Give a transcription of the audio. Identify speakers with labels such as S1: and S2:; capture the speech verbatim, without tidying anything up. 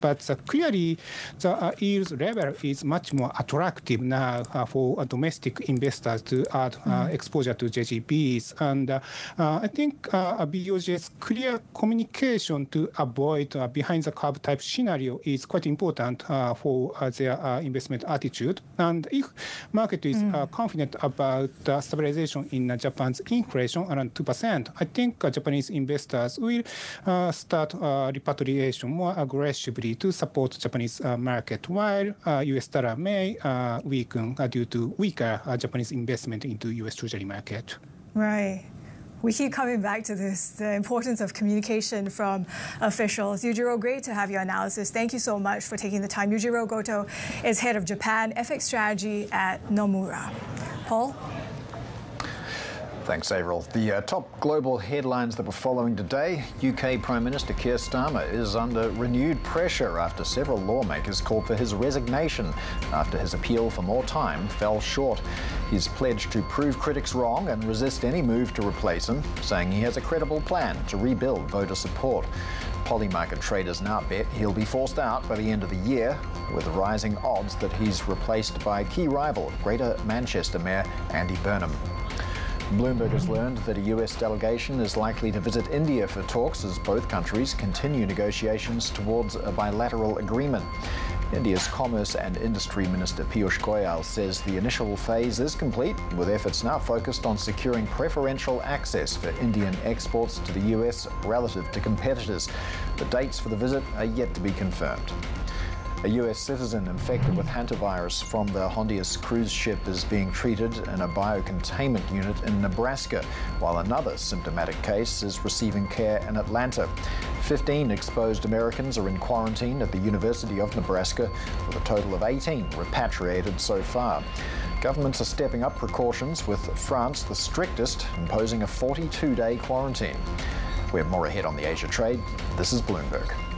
S1: But uh, clearly, the uh, yield level is much more attractive now uh, for uh, domestic investors to add uh, mm. exposure to J G Bs. And uh, uh, I think uh, B O J's clear communication to avoid uh, behind-the-curve type scenario is quite important uh, for uh, their uh, investment attitude. And if market is mm. uh, confident about uh, stabilization in uh, Japan's inflation around two percent, I think uh, Japanese investors will uh, start uh, repatriation more aggressively to support Japanese uh, market, while uh, U S dollar may uh, weaken uh, due to weaker uh, Japanese investment into U S Treasury market.
S2: Right. We keep coming back to this, the importance of communication from officials. Yujiro, great to have your analysis. Thank you so much for taking the time. Yujiro Goto is head of Japan F X strategy at Nomura. Paul?
S3: Thanks, Avril. The uh, top global headlines that we're following today. U K Prime Minister Keir Starmer is under renewed pressure after several lawmakers called for his resignation after his appeal for more time fell short. He's pledged to prove critics wrong and resist any move to replace him, saying he has a credible plan to rebuild voter support. Polymarket traders now bet he'll be forced out by the end of the year, with rising odds that he's replaced by key rival, Greater Manchester Mayor Andy Burnham. Bloomberg has learned that a U S delegation is likely to visit India for talks as both countries continue negotiations towards a bilateral agreement. India's Commerce and Industry Minister Piyush Goyal says the initial phase is complete, with efforts now focused on securing preferential access for Indian exports to the U S relative to competitors. The dates for the visit are yet to be confirmed. A U S citizen infected with hantavirus from the Hondias cruise ship is being treated in a biocontainment unit in Nebraska, while another symptomatic case is receiving care in Atlanta. fifteen exposed Americans are in quarantine at the University of Nebraska, with a total of eighteen repatriated so far. Governments are stepping up precautions, with France the strictest, imposing a forty-two day quarantine. We have more ahead on the Asia trade. This is Bloomberg.